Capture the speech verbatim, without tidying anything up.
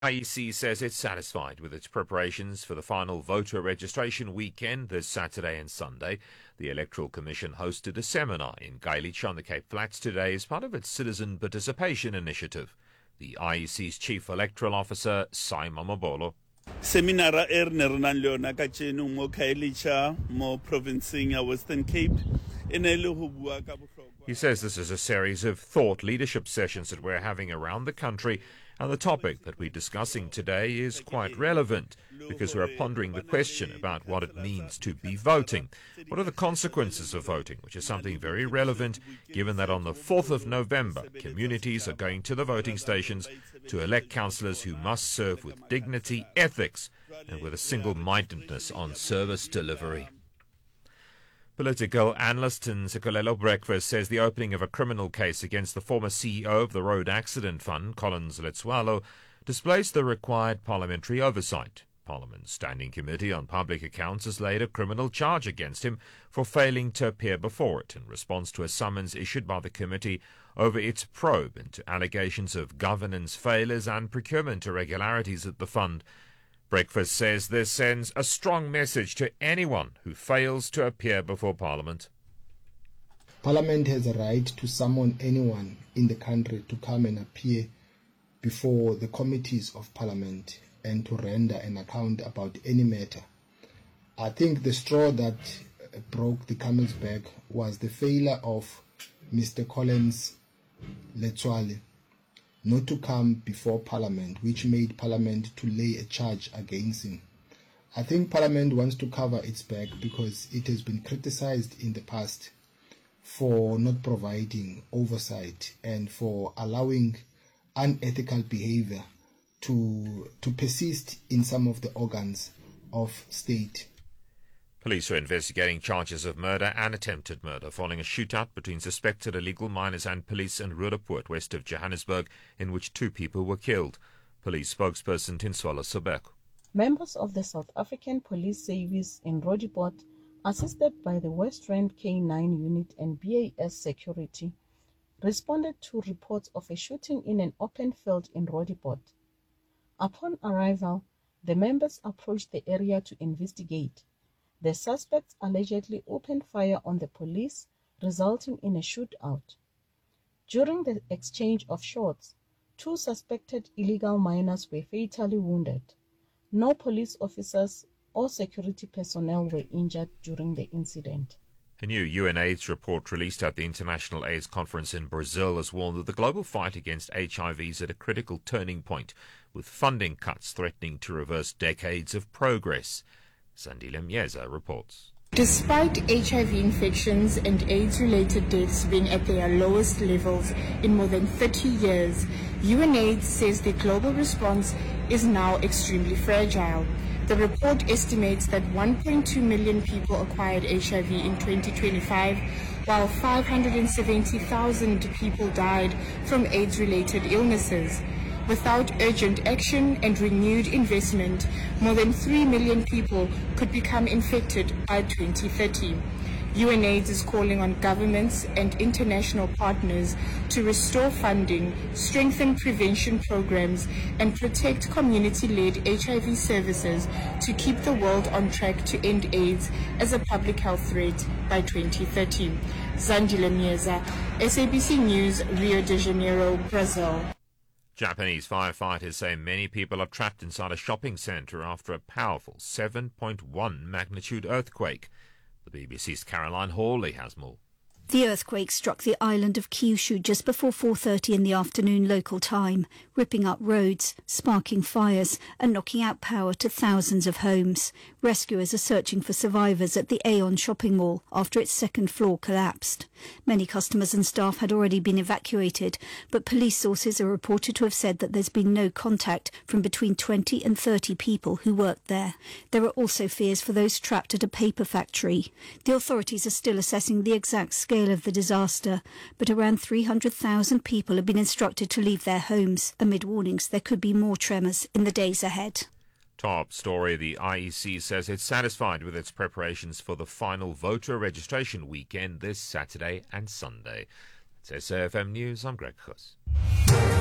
I E C says it's satisfied with its preparations for the final voter registration weekend this Saturday and Sunday. The Electoral Commission hosted a seminar in Geilich on the Cape Flats today as part of its citizen participation initiative. The I E C's Chief Electoral Officer, Simon Mabolo. Seminara er ne re nang le yona ka tjeno mo Khayelitsha mo provinceng ya Western Cape. He says this is a series of thought leadership sessions that we're having around the country, and the topic that we're discussing today is quite relevant because we're pondering the question about what it means to be voting. What are the consequences of voting, which is something very relevant given that on the fourth of November, communities are going to the voting stations to elect councillors who must serve with dignity, ethics, and with a single-mindedness on service delivery. Political analyst Ntsikelelo Breakfast says the opening of a criminal case against the former C E O of the Road Accident Fund, Collins Letsoalo, displays the required parliamentary oversight. Parliament's Standing Committee on Public Accounts has laid a criminal charge against him for failing to appear before it in response to a summons issued by the committee over its probe into allegations of governance failures and procurement irregularities at the fund. Breakfast says this sends a strong message to anyone who fails to appear before Parliament. Parliament has a right to summon anyone in the country to come and appear before the committees of Parliament and to render an account about any matter. I think the straw that broke the camel's back was the failure of Mister Collins Letsoalo not to come before Parliament, which made Parliament to lay a charge against him. I think Parliament wants to cover its back because it has been criticized in the past for not providing oversight and for allowing unethical behavior to, to persist in some of the organs of state. Police are investigating charges of murder and attempted murder following a shootout between suspected illegal miners and police in Roodepoort, west of Johannesburg, in which two people were killed. Police spokesperson Tinswala Sobeko. Members of the South African Police Service in Roodepoort, assisted by the West Rand K nine unit and B A S security, responded to reports of a shooting in an open field in Roodepoort. Upon arrival, the members approached the area to investigate. The suspects allegedly opened fire on the police, resulting in a shootout. During the exchange of shots, two suspected illegal miners were fatally wounded. No police officers or security personnel were injured during the incident. A new U N AIDS report released at the International AIDS Conference in Brazil has warned that the global fight against H I V is at a critical turning point, with funding cuts threatening to reverse decades of progress. Sandile Mjeza reports. Despite H I V infections and AIDS-related deaths being at their lowest levels in more than thirty years, UNAIDS says the global response is now extremely fragile. The report estimates that one point two million people acquired H I V in twenty twenty-five, while five hundred seventy thousand people died from AIDS-related illnesses. Without urgent action and renewed investment, more than three million people could become infected by twenty thirty. UNAIDS is calling on governments and international partners to restore funding, strengthen prevention programs, and protect community-led H I V services to keep the world on track to end AIDS as a public health threat by twenty thirty. Zandile Mjeza, S A B C News, Rio de Janeiro, Brazil. Japanese firefighters say many people are trapped inside a shopping centre after a powerful seven point one magnitude earthquake. The B B C's Caroline Hawley has more. The earthquake struck the island of Kyushu just before four thirty in the afternoon local time, ripping up roads, sparking fires and knocking out power to thousands of homes. Rescuers are searching for survivors at the Aeon shopping mall after its second floor collapsed. Many customers and staff had already been evacuated, but police sources are reported to have said that there's been no contact from between twenty and thirty people who worked there. There are also fears for those trapped at a paper factory. The authorities are still assessing the exact scale of the disaster, but around three hundred thousand people have been instructed to leave their homes amid warnings there could be more tremors in the days ahead. Top story, the I E C says it's satisfied with its preparations for the final voter registration weekend this Saturday and Sunday. It's S A F M News, I'm Greg Huss.